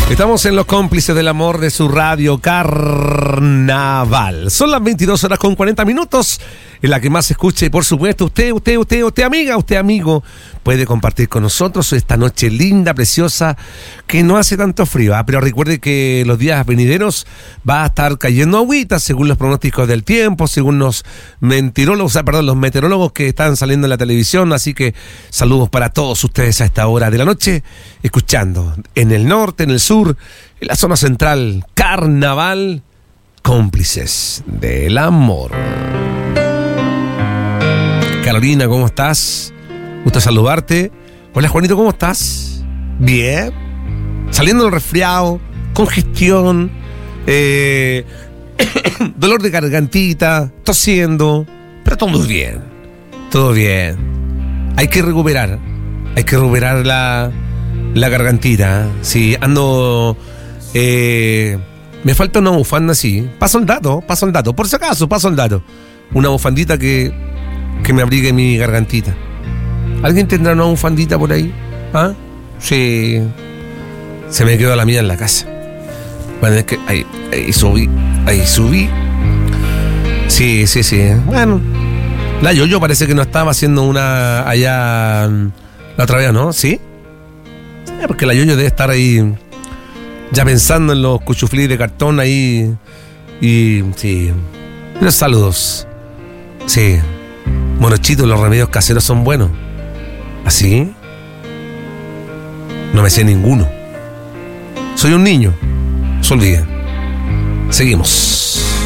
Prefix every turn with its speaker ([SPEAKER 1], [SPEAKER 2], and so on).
[SPEAKER 1] Estamos en los cómplices del amor de su radio Carnaval. Son las 22 horas con 40 minutos, en la que más se escuche. Y por supuesto, usted, amiga, usted, amigo, puede compartir con nosotros esta noche linda, preciosa, que no hace tanto frío. Pero recuerde que los días venideros va a estar cayendo agüita, según los pronósticos del tiempo, según los meteorólogos que están saliendo en la televisión. Así que saludos para todos ustedes a esta hora de la noche, escuchando en el norte, en el sur, en la zona central, Carnaval, cómplices del amor. Carolina, ¿cómo estás? Gusto saludarte. Hola, Juanito, ¿cómo estás? Bien. Saliendo del resfriado, congestión, dolor de gargantita, tosiendo, pero todo bien. Todo bien. Hay que recuperar la gargantita. Sí, ando. Me falta una bufanda así. Paso el dato. Por si acaso, paso el dato. Una bufandita que me abrigue mi gargantita. ¿Alguien tendrá una bufandita por ahí? ¿Ah? Sí. Se me quedó la mía en la casa. Bueno, es que ahí subí. Sí. Bueno. La Yoyo parece que no estaba haciendo una allá la otra vez, ¿no? ¿Sí? Porque la Yoyo debe estar ahí ya pensando en los cuchuflís de cartón ahí. Y sí. Los saludos. Sí. Monochito, los remedios caseros son buenos. ¿Así? No me sé ninguno. Soy un niño. Se olviden. Seguimos.